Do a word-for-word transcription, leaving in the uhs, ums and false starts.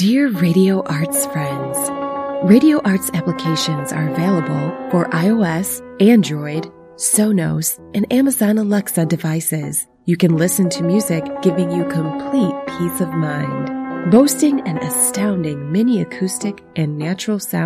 Dear Radio Arts friends, Radio Arts applications are available for iOS, Android, Sonos, and Amazon Alexa devices. You can listen to music giving you complete peace of mind. Boasting an astounding mini acoustic and natural sound